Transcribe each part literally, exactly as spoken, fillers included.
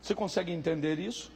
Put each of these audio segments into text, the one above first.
Você consegue entender isso?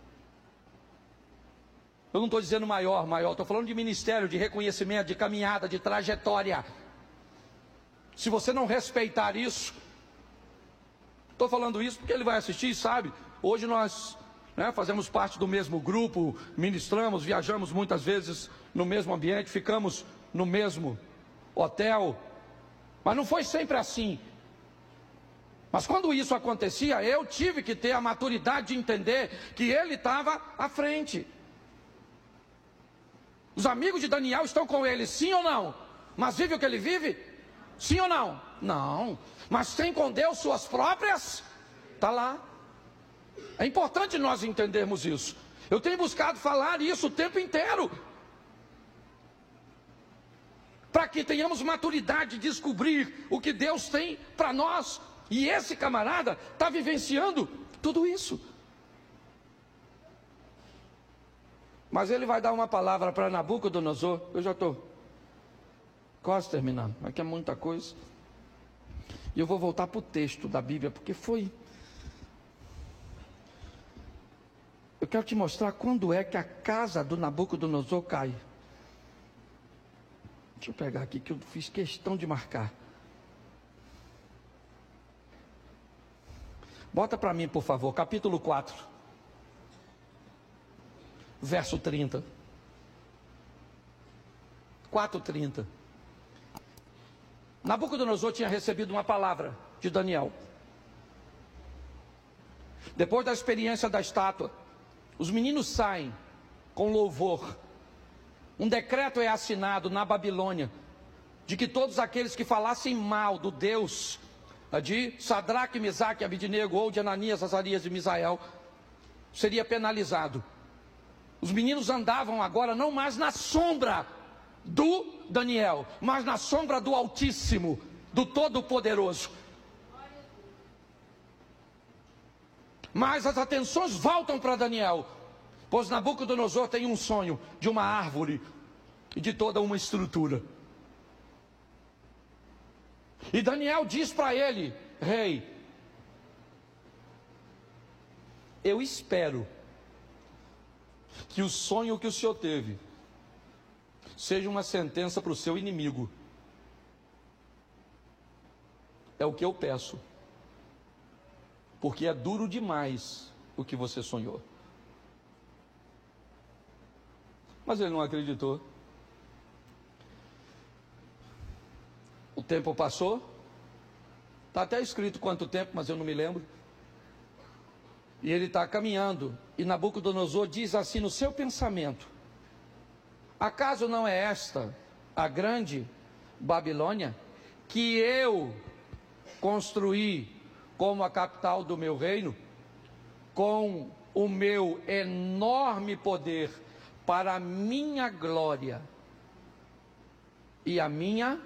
Eu não estou dizendo maior, maior, estou falando de ministério, de reconhecimento, de caminhada, de trajetória. Se você não respeitar isso, estou falando isso porque ele vai assistir e sabe. Hoje nós, né, fazemos parte do mesmo grupo, ministramos, viajamos muitas vezes no mesmo ambiente, ficamos no mesmo hotel, mas não foi sempre assim. Mas quando isso acontecia, eu tive que ter a maturidade de entender que ele estava à frente. Os amigos de Daniel estão com ele, sim ou não? Mas vive o que ele vive? Sim ou não? Não. Mas tem com Deus suas próprias? Está lá. É importante nós entendermos isso. Eu tenho buscado falar isso o tempo inteiro, para que tenhamos maturidade de descobrir o que Deus tem para nós. E esse camarada está vivenciando tudo isso. Mas ele vai dar uma palavra para Nabucodonosor. Eu já estou quase terminando, aqui é muita coisa. E eu vou voltar para o texto da Bíblia, porque foi... Eu quero te mostrar quando é que a casa do Nabucodonosor cai. Deixa eu pegar aqui que eu fiz questão de marcar. Bota para mim, por favor, capítulo quatro. Verso trinta. quatro, trinta. Nabucodonosor tinha recebido uma palavra de Daniel. Depois da experiência da estátua, os meninos saem com louvor. Um decreto é assinado na Babilônia, de que todos aqueles que falassem mal do Deus de Sadraque, Mesaque e Abednego, ou de Ananias, Azarias e Misael, seria penalizado. Os meninos andavam agora não mais na sombra do Daniel, mas na sombra do Altíssimo, do Todo-Poderoso. Mas as atenções voltam para Daniel, pois Nabucodonosor tem um sonho de uma árvore e de toda uma estrutura. E Daniel diz para ele: rei, eu espero que o sonho que o senhor teve seja uma sentença para o seu inimigo. É o que eu peço, porque é duro demais o que você sonhou. Mas ele não acreditou. O tempo passou. Está até escrito quanto tempo, mas eu não me lembro. E ele está caminhando. E Nabucodonosor diz assim no seu pensamento: acaso não é esta a grande Babilônia, que eu construí como a capital do meu reino, com o meu enorme poder, para a minha glória e a minha,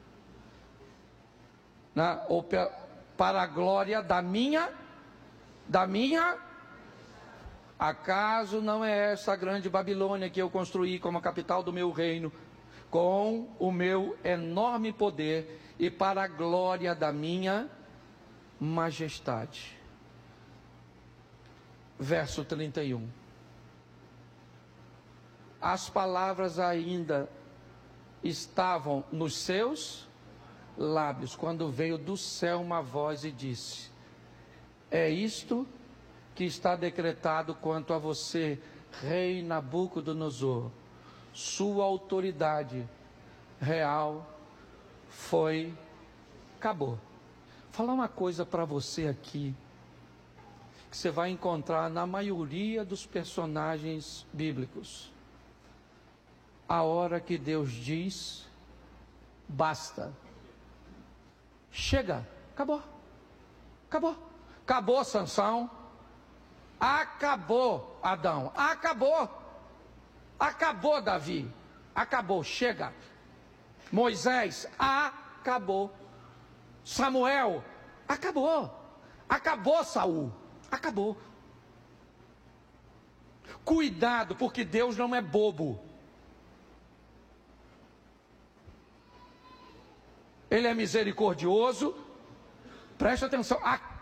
né, ou para a glória da minha, da minha, acaso não é essa a grande Babilônia que eu construí como a capital do meu reino, com o meu enorme poder e para a glória da minha majestade? Verso trinta e um. As palavras ainda estavam nos seus lábios, quando veio do céu uma voz e disse: é isto que está decretado quanto a você, rei Nabucodonosor. Sua autoridade real foi, acabou. Falar uma coisa para você aqui, que você vai encontrar na maioria dos personagens bíblicos. A hora que Deus diz, basta. Chega, acabou. Acabou. Acabou Sansão. Acabou Adão. Acabou. Acabou Davi. Acabou, chega. Moisés, acabou. Samuel, acabou. Acabou Saul. Acabou. Cuidado, porque Deus não é bobo. Ele é misericordioso. Preste atenção. Acabou.